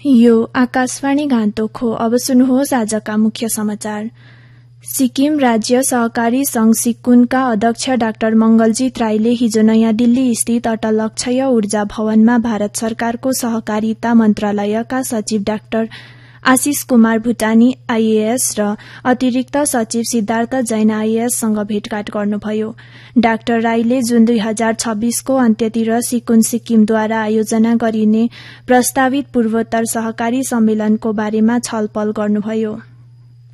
यो आकाशवाणी गान्तोक हो। अब सुन्नुहोस् आजका मुख्य समाचार। सिक्किम राज्य सहकारी संघ सिक्कुनका अध्यक्ष डाक्टर मंगलजीत राईले हिजो नयाँ दिल्ली स्थित अटल अक्षय ऊर्जा भवनमा भारत सरकारको सहकारिता मन्त्रालयका सचिव डाक्टर आशिष कुमार भूटानी आईएएस र अतिरिक्त सचिव सिद्धार्थ जैन आईएएससँग भेटघाट गर्नुभयो। डाक्टर राईले जुन 2026 को अन्त्यतिर सिक्कुन सिक्किमद्वारा आयोजना गरिने प्रस्तावित पूर्वोत्तर सहकारी सम्मेलनको बारेमा छलफल गर्नुभयो।